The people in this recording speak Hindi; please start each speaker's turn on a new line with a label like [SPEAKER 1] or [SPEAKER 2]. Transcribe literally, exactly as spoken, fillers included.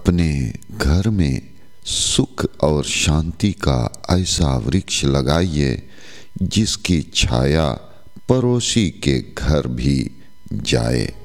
[SPEAKER 1] अपने घर में सुख और शांति का ऐसा वृक्ष लगाइए जिसकी छाया पड़ोसी के घर भी जाए।